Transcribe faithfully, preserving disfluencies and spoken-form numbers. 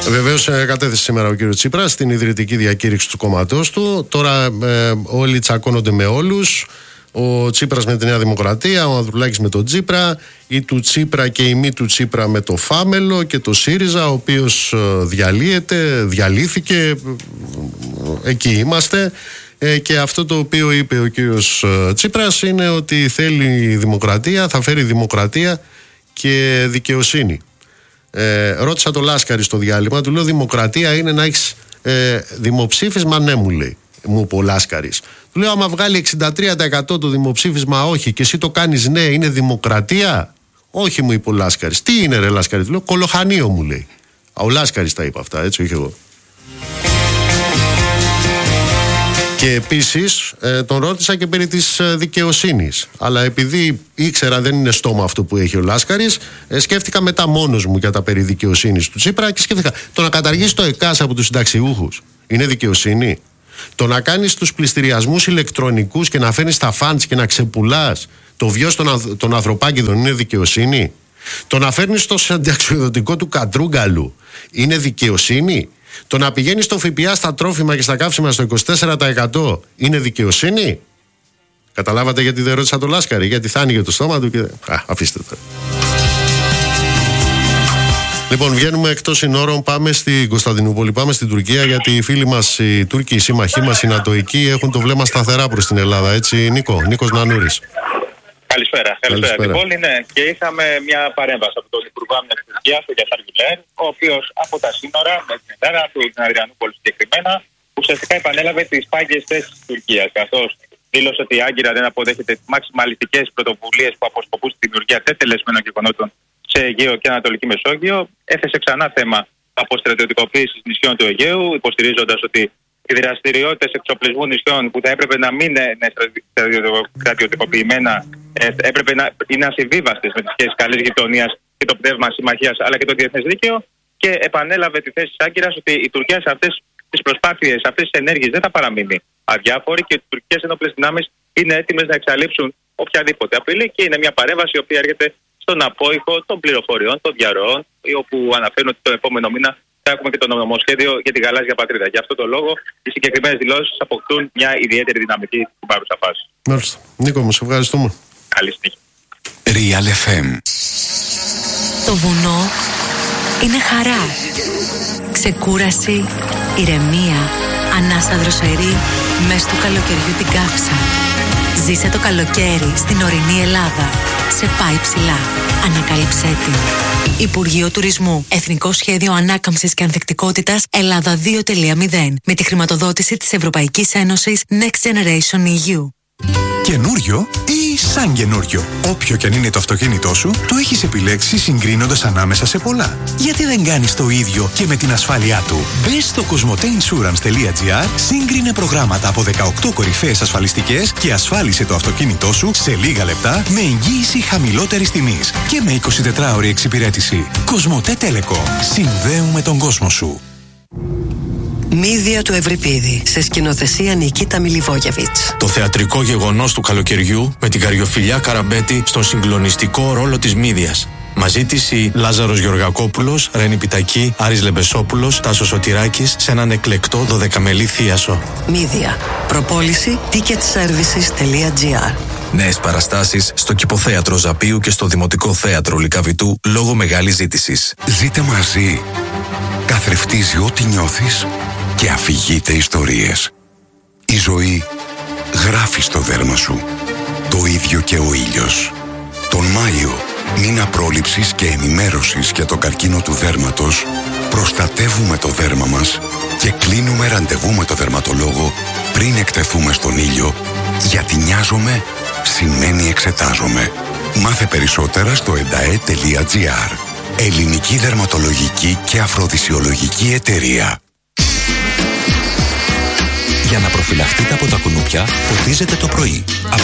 Βεβαίως κατέθεσε σήμερα ο κύριος Τσίπρας στην ιδρυτική διακήρυξη του κόμματός του. Τώρα ε, όλοι τσακώνονται με όλους. Ο Τσίπρας με τη Νέα Δημοκρατία, ο Ανδρουλάκης με τον Τσίπρα, η του Τσίπρα και η μη του Τσίπρα με το Φάμελο και το ΣΥΡΙΖΑ, ο οποίος διαλύεται, διαλύθηκε. Εκεί είμαστε. Ε, και αυτό το οποίο είπε ο κύριος Τσίπρας είναι ότι θέλει δημοκρατία, θα φέρει δημοκρατία και δικαιοσύνη. Ε, ρώτησα το Λάσκαρη στο διάλειμμα, του λέω δημοκρατία είναι να έχεις ε, δημοψήφισμα, ναι μου λέει, μου είπε ο Λάσκαρης. Του λέω άμα βγάλει εξήντα τρία τοις εκατό το δημοψήφισμα όχι και εσύ το κάνεις ναι, είναι δημοκρατία? Όχι, μου είπε ο Λάσκαρης. Τι είναι ρε Λάσκαρη? Του λέω κολοχανίο, μου λέει. Ο Λάσκαρης τα είπε αυτά, έτσι, όχι εγώ. Και επίσης ε, τον ρώτησα και περί της ε, δικαιοσύνης. Αλλά επειδή ήξερα δεν είναι στόμα αυτό που έχει ο Λάσκαρης, ε, σκέφτηκα μετά μόνος μου για τα περί δικαιοσύνης του Τσίπρα και σκέφτηκα το να καταργήσει το ΕΚΑΣ από τους συνταξιούχους είναι δικαιοσύνη? Το να κάνεις τους πληστηριασμούς ηλεκτρονικούς και να φέρνεις τα φαντς και να ξεπουλάς το βιός των, ανθρω- των ανθρωπάκηδων είναι δικαιοσύνη? Το να φέρνεις το συνταξιοδοτικό του Κατρούγκαλου είναι δικαιοσύνη? Το να πηγαίνει στο ΦΠΑ στα τρόφιμα και στα καύσιμα στο είκοσι τέσσερα τοις εκατό είναι δικαιοσύνη? Καταλάβατε γιατί δεν ρώτησα το Λάσκαρη? Γιατί θα άνοιγε το στόμα του και... Α, αφήστε το. Λοιπόν, βγαίνουμε εκτός συνόρων, πάμε στην Κωνσταντινούπολη, πάμε στην Τουρκία, γιατί οι φίλοι μας, οι Τούρκοι, οι σύμμαχοί μας, οι Νατοικοί, έχουν το βλέμμα σταθερά προς την Ελλάδα. Έτσι, Νίκο, Νίκος Νανούρης. Καλησπέρα. Καλησπέρα. Λοιπόν, είναι και είχαμε μια παρέμβαση από τον Υπουργό Άμυνας της Τουρκίας, τον Γιασάρ Γκουλέρ, ο οποίος από τα σύνορα με την Ελλάδα, του την Αδριανούπολη συγκεκριμένα, ουσιαστικά επανέλαβε τις πάγιες θέσεις της Τουρκίας. Καθώς δήλωσε ότι η Άγκυρα δεν αποδέχεται τις μαξιμαλιστικές πρωτοβουλίες που αποσκοπούν στη δημιουργία τετελεσμένων γεγονότων σε Αιγαίο και Ανατολική Μεσόγειο. Έθεσε ξανά θέμα αποστρατιωτικοποίησης νησιών του Αιγαίου, υποστηρίζοντας ότι οι δραστηριότητες εξοπλισμού νησιών που θα έπρεπε να μην είναι στρατιωτικοποιημένα έπρεπε να είναι ασυμβίβαστες με τις σχέσεις καλής γειτονίας και το πνεύμα συμμαχίας αλλά και το διεθνές δίκαιο, και επανέλαβε τη θέση της Άγκυρας ότι η Τουρκία σε αυτές τις προσπάθειες, σε αυτές τις ενέργειες δεν θα παραμείνει αδιάφορη και οι τουρκικές ενόπλες δυνάμεις είναι έτοιμες να εξαλείψουν οποιαδήποτε απειλή, και είναι μια παρέμβαση η οποία έρχεται στον απόϊχο των πληροφοριών, των διαρροών, όπου αναφέρουν ότι το επόμενο μήνα θα έχουμε και το νομοσχέδιο για τη γαλάζια πατρίδα. Γι' αυτό το λόγο οι συγκεκριμένες δηλώσεις αποκτούν μια ιδιαίτερη δυναμική στην παρούσα φάση. Μάλιστα. Νίκο μου, σε ευχαριστούμε. Καλή συνέχεια. Real εφ εμ. Το βουνό είναι χαρά, ξεκούραση, ηρεμία, ανάσα δροσερή μες του καλοκαιριού την κάψα. Ζήσε το καλοκαίρι στην ορεινή Ελλάδα. Σε πάει ψηλά. Ανακάλυψέ την. Υπουργείο Τουρισμού. Εθνικό Σχέδιο Ανάκαμψης και Ανθεκτικότητας Ελλάδα δύο κόμμα μηδέν. Με τη χρηματοδότηση της Ευρωπαϊκής Ένωσης Next Generation ι γιου. Καινούριο ή σαν καινούριο? Όποιο και αν είναι το αυτοκίνητό σου, το έχεις επιλέξει συγκρίνοντας ανάμεσα σε πολλά. Γιατί δεν κάνεις το ίδιο και με την ασφάλειά του? Μπες στο κοσμοτέινσουρανς τελεία τζι άρ, σύγκρινε προγράμματα από δεκαοκτώ κορυφαίες ασφαλιστικές και ασφάλισε το αυτοκίνητό σου σε λίγα λεπτά με εγγύηση χαμηλότερης τιμής και με εικοσιτετράωρη εξυπηρέτηση. Κοσμοτέ Τέλεκο. Συνδέουμε τον κόσμο σου. Μύδια του Ευρυπίδη, σε σκηνοθεσία Νικίτα Μιλιβόγεβιτς. Το θεατρικό γεγονός του καλοκαιριού με την Καριοφιλιά Καραμπέτη στον συγκλονιστικό ρόλο της Μύδιας. Μαζί της η Λάζαρος Γεωργακόπουλος, Ρένη Πιτακή, Άρης Λεμπεσόπουλος, Τάσος Σωτηράκης σε έναν εκλεκτό δωδεκαμελή θίασο. Μύδια. Προπόληση τίκετ σέρβισις τελεία τζι άρ. Νέες παραστάσεις στο Κηποθέατρο Ζαπίου και στο Δημοτικό Θέατρο Λυκαβητού λόγω μεγάλης ζήτησης. Ζείτε μαζί. Καθρεφτίζει ό,τι νιώθεις και αφηγείται ιστορίες. Η ζωή γράφει στο δέρμα σου. Το ίδιο και ο ήλιος. Τον Μάιο, μήνα πρόληψης και ενημέρωσης για τον καρκίνο του δέρματος, προστατεύουμε το δέρμα μας και κλείνουμε ραντεβού με το δερματολόγο πριν εκτεθούμε στον ήλιο, γιατί νοιάζομαι σημαίνει εξετάζομαι. Μάθε περισσότερα στο εντα ε τελεία τζι άρ. Ελληνική Δερματολογική και Αφροδισιολογική Εταιρεία. Για να προφυλαχτείτε από τα κουνούπια, ποτίζετε το πρωί.